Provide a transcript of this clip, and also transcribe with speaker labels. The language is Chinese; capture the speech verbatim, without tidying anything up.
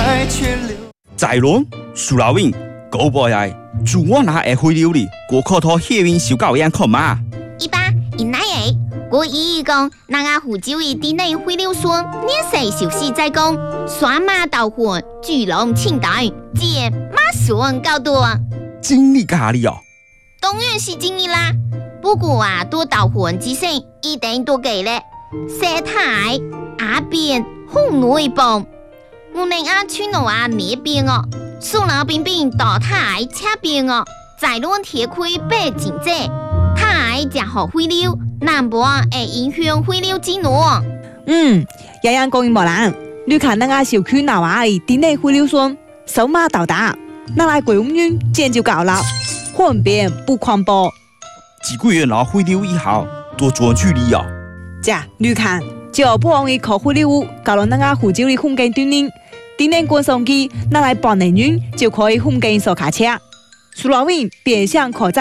Speaker 1: 爱却留。
Speaker 2: 在龙、苏老win高博爱，祝我那会会溜哩，我靠他血运小狗样看嘛。
Speaker 3: 一八一奶诶，我意义讲，那个湖州的店内会溜说，你谁休息在讲，刷马导魂，巨龙清代，借马顺高多。
Speaker 2: 经理咖喱哦，
Speaker 3: 当然是经理啦。不过啊，多导魂之声一定多给咧。色太阿边红内帮，我们阿村路啊那边哦，苏老冰冰到太车边哦，在乱铁盔背景者，太只好会溜，南部会影响会溜之路。
Speaker 4: 嗯，洋洋讲伊无人，你看那个小区闹啊，店内会溜说手马到达，那来鬼屋院见就搞了，混边不宽波。
Speaker 2: 几个月老会溜一号，多做距离哦。
Speaker 4: 这你看，就不容易靠会溜屋，搞到那个湖州的风景锻炼，店内观赏机，那来半年院就可以风景扫卡车。苏老win变相可在。